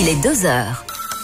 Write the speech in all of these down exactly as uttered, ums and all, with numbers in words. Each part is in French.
Les deux heures.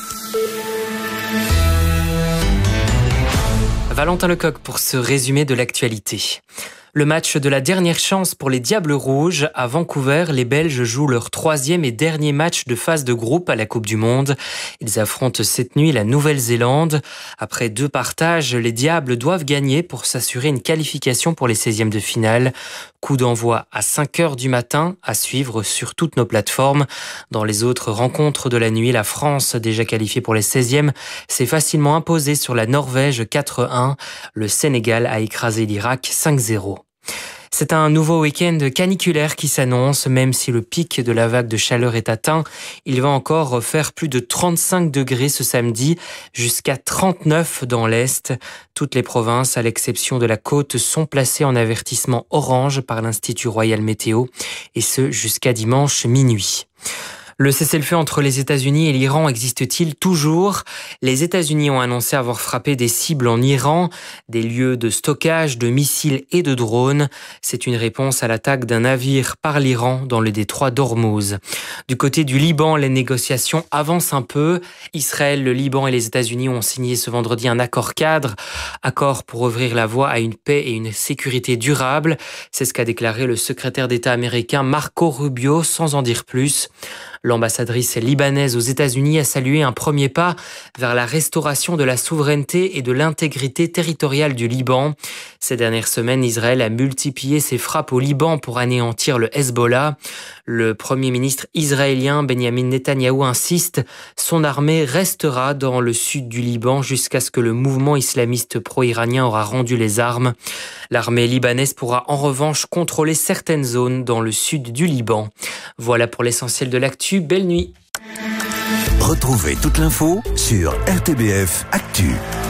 Valentin Lecoq pour ce résumé de l'actualité. Le match de la dernière chance pour les Diables Rouges. À Vancouver, les Belges jouent leur troisième et dernier match de phase de groupe à la Coupe du Monde. Ils affrontent cette nuit la Nouvelle-Zélande. Après deux partages, les Diables doivent gagner pour s'assurer une qualification pour les seizièmes de finale. Coup d'envoi à cinq heures du matin, à suivre sur toutes nos plateformes. Dans les autres rencontres de la nuit, la France, déjà qualifiée pour les seizièmes, s'est facilement imposée sur la Norvège quatre un. Le Sénégal a écrasé l'Irak cinq zéro. C'est un nouveau week-end caniculaire qui s'annonce, même si le pic de la vague de chaleur est atteint. Il va encore faire plus de trente-cinq degrés ce samedi, jusqu'à trente-neuf dans l'Est. Toutes les provinces, à l'exception de la côte, sont placées en avertissement orange par l'Institut Royal Météo, et ce jusqu'à dimanche minuit. Le cessez-le-feu entre les États-Unis et l'Iran existe-t-il toujours ? Les États-Unis ont annoncé avoir frappé des cibles en Iran, des lieux de stockage de missiles et de drones. C'est une réponse à l'attaque d'un navire par l'Iran dans le détroit d'Ormuz. Du côté du Liban, les négociations avancent un peu. Israël, le Liban et les États-Unis ont signé ce vendredi un accord cadre, accord pour ouvrir la voie à une paix et une sécurité durable. C'est ce qu'a déclaré le secrétaire d'État américain Marco Rubio, sans en dire plus. L'ambassadrice libanaise aux États-Unis a salué un premier pas vers la restauration de la souveraineté et de l'intégrité territoriale du Liban. Ces dernières semaines, Israël a multiplié ses frappes au Liban pour anéantir le Hezbollah. Le premier ministre israélien Benjamin Netanyahou insiste, son armée restera dans le sud du Liban jusqu'à ce que le mouvement islamiste pro-iranien aura rendu les armes. L'armée libanaise pourra en revanche contrôler certaines zones dans le sud du Liban. Voilà pour l'essentiel de l'actu. Belle nuit. Retrouvez toute l'info sur R T B F Actu.